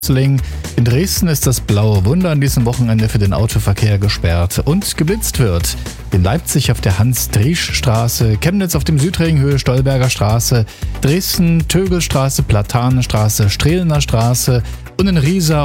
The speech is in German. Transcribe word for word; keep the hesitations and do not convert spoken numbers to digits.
In Dresden ist das Blaue Wunder an diesem Wochenende für den Autoverkehr gesperrt und geblitzt wird. In Leipzig auf der Hans-Driesch-Straße, Chemnitz auf dem Südring Höhe Stolberger Straße, Dresden Tögelstraße, Platanenstraße, Strehlener Straße und in Riesa